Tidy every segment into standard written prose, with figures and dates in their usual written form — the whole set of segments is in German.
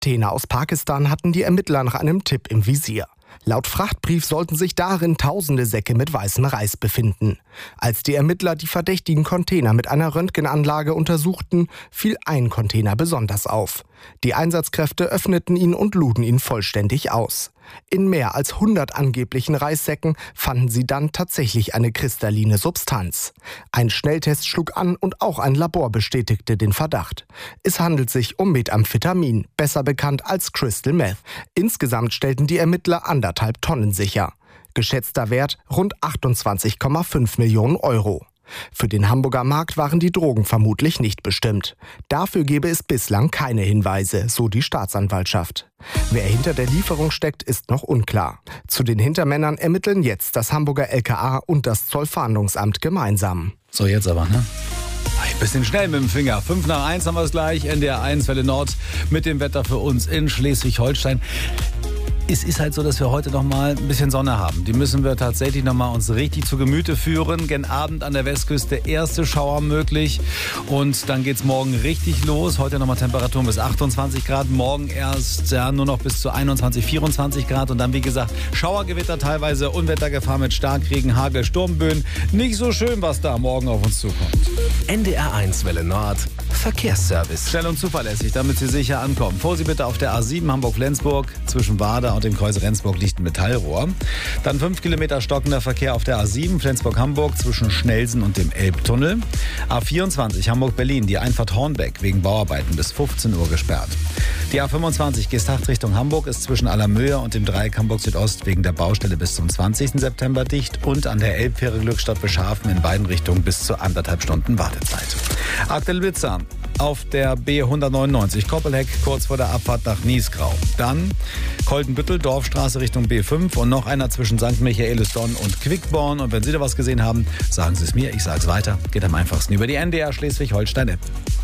Container aus Pakistan hatten die Ermittler nach einem Tipp im Visier. Laut Frachtbrief sollten sich darin tausende Säcke mit weißem Reis befinden. Als die Ermittler die verdächtigen Container mit einer Röntgenanlage untersuchten, fiel ein Container besonders auf. Die Einsatzkräfte öffneten ihn und luden ihn vollständig aus. In mehr als 100 angeblichen Reissäcken fanden sie dann tatsächlich eine kristalline Substanz. Ein Schnelltest schlug an und auch ein Labor bestätigte den Verdacht. Es handelt sich um Methamphetamin, besser bekannt als Crystal Meth. Insgesamt stellten die Ermittler 1,5 Tonnen sicher. Geschätzter Wert rund 28,5 Millionen Euro. Für den Hamburger Markt waren die Drogen vermutlich nicht bestimmt. Dafür gebe es bislang keine Hinweise, so die Staatsanwaltschaft. Wer hinter der Lieferung steckt, ist noch unklar. Zu den Hintermännern ermitteln jetzt das Hamburger LKA und das Zollfahndungsamt gemeinsam. So, jetzt aber, ne? Ein bisschen schnell mit dem Finger. 5 nach 1 haben wir es gleich. NDR 1 Welle Nord mit dem Wetter für uns in Schleswig-Holstein. Es ist halt so, dass wir heute noch mal ein bisschen Sonne haben. Die müssen wir tatsächlich noch mal uns richtig zu Gemüte führen. Gen Abend an der Westküste erste Schauer möglich. Und dann geht's morgen richtig los. Heute noch mal Temperaturen bis 28 Grad. Morgen erst nur noch bis zu 21, 24 Grad. Und dann, wie gesagt, Schauergewitter teilweise, Unwettergefahr mit Starkregen, Hagel, Sturmböen. Nicht so schön, was da morgen auf uns zukommt. NDR 1 Welle Nord. Verkehrsservice. Schnell und zuverlässig, damit Sie sicher ankommen. Vorsicht bitte auf der A7 Hamburg-Flensburg. Zwischen Warder und dem Kreuz Rendsburg liegt ein Metallrohr. Dann 5 Kilometer stockender Verkehr auf der A7 Flensburg-Hamburg zwischen Schnelsen und dem Elbtunnel. A24 Hamburg-Berlin, die Einfahrt Hornbeck wegen Bauarbeiten bis 15 Uhr gesperrt. Die A25 Geesthacht Richtung Hamburg ist zwischen Allermöhe und dem Dreieck Hamburg Südost wegen der Baustelle bis zum 20. September dicht und an der Elbfähre Glückstadt Beschafen in beiden Richtungen bis zu 1,5 Stunden Wartezeit. Aktuelle Blitzer auf der B199 Koppelheck kurz vor der Abfahrt nach Niesgrau. Dann Koldenbüttel, Dorfstraße Richtung B5 und noch einer zwischen St. Michaelisdonn und Quickborn. Und wenn Sie da was gesehen haben, sagen Sie es mir, ich sage es weiter. Geht am einfachsten über die NDR Schleswig-Holstein-App.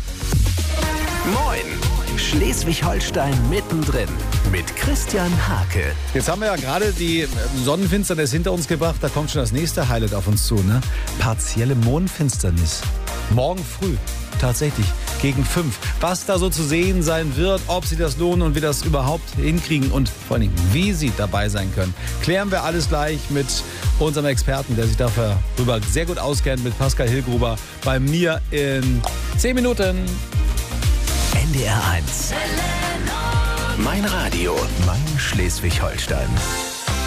Moin! Schleswig-Holstein mittendrin mit Christian Hake. Jetzt haben wir ja gerade die Sonnenfinsternis hinter uns gebracht. Da kommt schon das nächste Highlight auf uns zu, ne? Partielle Mondfinsternis. Morgen früh. Tatsächlich, gegen 5. Was da so zu sehen sein wird, ob sie das lohnen und wir das überhaupt hinkriegen und vor allen Dingen, wie sie dabei sein können, klären wir alles gleich mit unserem Experten, der sich darüber sehr gut auskennt, mit Pascal Hillgruber, bei mir in 10 Minuten. NDR 1. Mein Radio, mein Schleswig-Holstein.